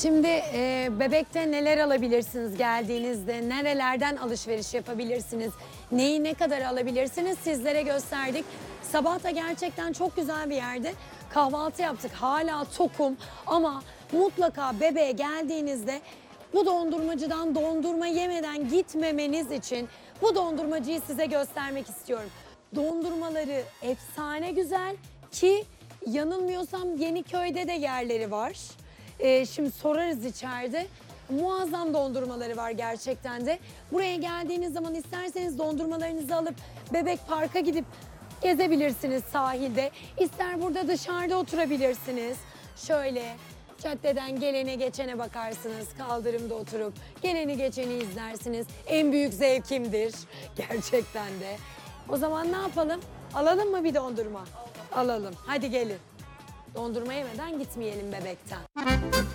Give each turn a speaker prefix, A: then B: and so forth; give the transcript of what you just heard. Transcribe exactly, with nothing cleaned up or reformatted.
A: Şimdi e, Bebek'te neler alabilirsiniz geldiğinizde, nerelerden alışveriş yapabilirsiniz, neyi ne kadar alabilirsiniz sizlere gösterdik. Sabah da gerçekten çok güzel bir yerde kahvaltı yaptık. Hala tokum ama mutlaka Bebek'e geldiğinizde bu dondurmacıdan dondurma yemeden gitmemeniz için bu dondurmacıyı size göstermek istiyorum. Dondurmaları efsane güzel ki yanılmıyorsam Yeniköy'de de yerleri var. Ee, şimdi sorarız içeride. Muazzam dondurmaları var gerçekten de. Buraya geldiğiniz zaman isterseniz dondurmalarınızı alıp Bebek Park'a gidip gezebilirsiniz sahilde. İster burada dışarıda oturabilirsiniz. Şöyle caddeden gelene geçene bakarsınız. Kaldırımda oturup geleni geçeni izlersiniz. En büyük zevkimdir gerçekten de. O zaman ne yapalım? Alalım mı bir dondurma? Alalım. Hadi gelin. Dondurma yemeden gitmeyelim Bebek'ten.